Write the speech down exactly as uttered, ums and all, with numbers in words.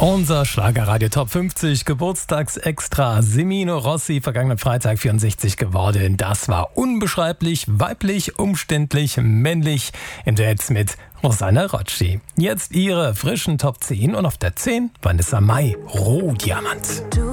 Unser Schlagerradio Top fünfzig Geburtstagsextra. Semino Rossi, vergangenen Freitag vierundsechzig geworden. Das war unbeschreiblich, weiblich, umständlich, männlich. Im Duett mit Rosanna Rocci. Jetzt ihre frischen Top zehn und auf der zehn Vanessa Mai, Rohdiamant. Du